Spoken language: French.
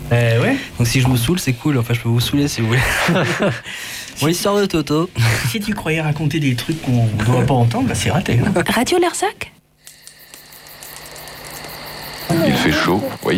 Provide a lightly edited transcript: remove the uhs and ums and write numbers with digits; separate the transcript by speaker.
Speaker 1: Ouais.
Speaker 2: Donc si je vous saoule, c'est cool. Enfin, je peux vous saouler si vous voulez. Bon, l'histoire de Toto.
Speaker 1: Si tu croyais raconter des trucs qu'on ne doit pas entendre, bah c'est raté. Hein.
Speaker 3: Radio Larzac.
Speaker 4: Il fait chaud, oui.